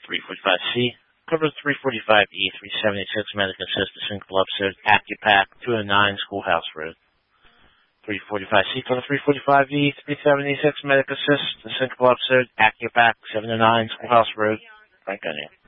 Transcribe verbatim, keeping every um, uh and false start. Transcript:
three forty-five C, cover three forty-five E, three seventy-six Medical Assist, the Single Upstairs, AccuPack, two oh nine Schoolhouse Road. three forty-five C, cover three forty-five E, three seventy-six Medical Assist, the Single Upstairs, AccuPack, seven oh nine Schoolhouse Road, Franconia.